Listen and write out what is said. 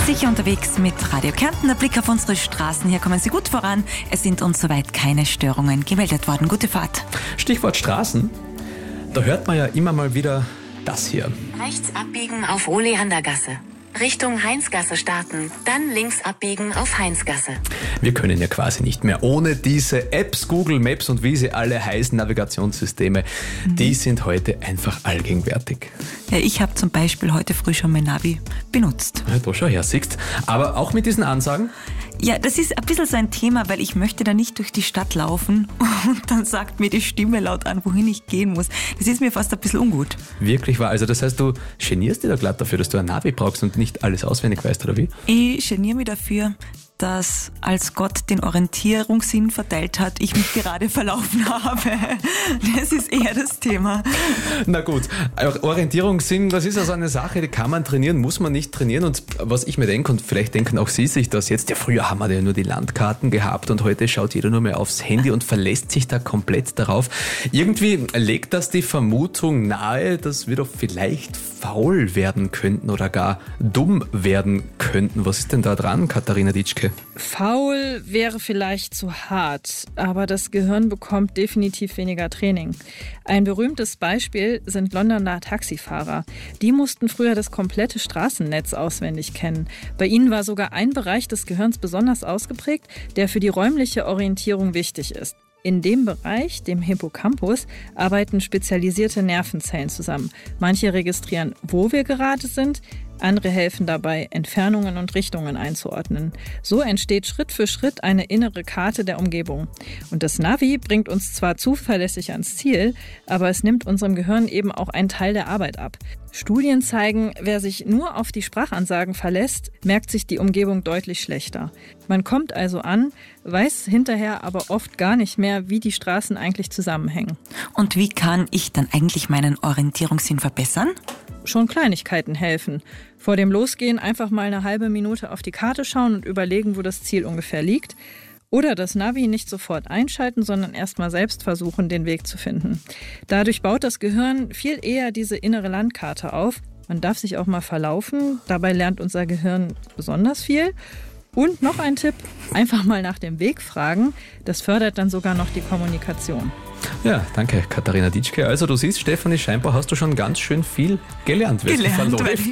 Sicher unterwegs mit Radio Kärnten. Ein Blick auf unsere Straßen. Hier kommen Sie gut voran. Es sind uns soweit keine Störungen gemeldet worden. Gute Fahrt. Stichwort Straßen. Da hört man ja immer mal wieder das hier. Rechts abbiegen auf Oleandergasse. Richtung Heinzgasse starten, dann links abbiegen auf Heinzgasse. Wir können ja quasi nicht mehr ohne diese Apps, Google Maps und wie sie alle heißen, Navigationssysteme. Die sind heute einfach allgegenwärtig. Ja, ich habe zum Beispiel heute früh schon mein Navi benutzt. Ja, da schau her, siehst. Aber auch mit diesen Ansagen? Ja, das ist ein bisschen so ein Thema, weil ich möchte da nicht durch die Stadt laufen und dann sagt mir die Stimme laut an, wohin ich gehen muss. Das ist mir fast ein bisschen ungut. Wirklich wahr. Also das heißt, du genierst dich da glatt dafür, dass du ein Navi brauchst und nicht alles auswendig weißt, oder wie? Ich geniere mich dafür, dass als Gott den Orientierungssinn verteilt hat, ich mich gerade verlaufen habe. Das ist eher das Thema. Na gut, Orientierungssinn, das ist also eine Sache, die kann man trainieren, muss man nicht trainieren. Und was ich mir denke, und vielleicht denken auch Sie sich das jetzt, ja früher haben wir ja nur die Landkarten gehabt und heute schaut jeder nur mehr aufs Handy und verlässt sich da komplett darauf. Irgendwie legt das die Vermutung nahe, dass wir doch vielleicht faul werden könnten oder gar dumm werden könnten. Was ist denn da dran, Katharina Ditschke? Faul wäre vielleicht zu hart, aber das Gehirn bekommt definitiv weniger Training. Ein berühmtes Beispiel sind Londoner Taxifahrer. Die mussten früher das komplette Straßennetz auswendig kennen. Bei ihnen war sogar ein Bereich des Gehirns besonders ausgeprägt, der für die räumliche Orientierung wichtig ist. In dem Bereich, dem Hippocampus, arbeiten spezialisierte Nervenzellen zusammen. Manche registrieren, wo wir gerade sind, andere helfen dabei, Entfernungen und Richtungen einzuordnen. So entsteht Schritt für Schritt eine innere Karte der Umgebung. Und das Navi bringt uns zwar zuverlässig ans Ziel, aber es nimmt unserem Gehirn eben auch einen Teil der Arbeit ab. Studien zeigen, wer sich nur auf die Sprachansagen verlässt, merkt sich die Umgebung deutlich schlechter. Man kommt also an, weiß hinterher aber oft gar nicht mehr, wie die Straßen eigentlich zusammenhängen. Und wie kann ich dann eigentlich meinen Orientierungssinn verbessern? Schon Kleinigkeiten helfen. Vor dem Losgehen einfach mal eine halbe Minute auf die Karte schauen und überlegen, wo das Ziel ungefähr liegt. Oder das Navi nicht sofort einschalten, sondern erst mal selbst versuchen, den Weg zu finden. Dadurch baut das Gehirn viel eher diese innere Landkarte auf. Man darf sich auch mal verlaufen. Dabei lernt unser Gehirn besonders viel. Und noch ein Tipp, einfach mal nach dem Weg fragen. Das fördert dann sogar noch die Kommunikation. Ja, danke Katharina Ditschke. Also du siehst, Stefanie, scheinbar hast du schon ganz schön viel gelernt, wie es verläuft.